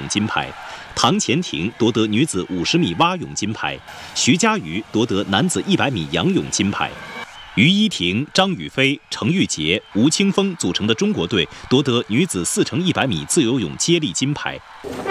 泳金牌，唐钱婷夺得女子50米蛙泳金牌，徐嘉余夺得男子100米仰泳金牌。于依婷、张雨霏、程玉洁、吴青峰组成的中国队夺得女子4×100米自由泳接力金牌。